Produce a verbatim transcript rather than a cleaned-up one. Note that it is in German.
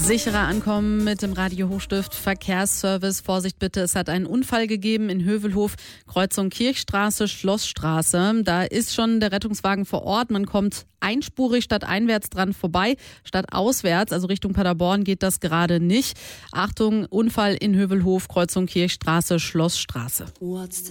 Sicherer ankommen mit dem Radio Hochstift Verkehrsservice. Vorsicht bitte, es hat einen Unfall gegeben in Hövelhof, Kreuzung Kirchstraße, Schlossstraße. Da ist schon der Rettungswagen vor Ort. Man kommt einspurig statt einwärts dran vorbei, statt auswärts, also Richtung Paderborn geht das gerade nicht. Achtung, Unfall in Hövelhof, Kreuzung Kirchstraße, Schlossstraße.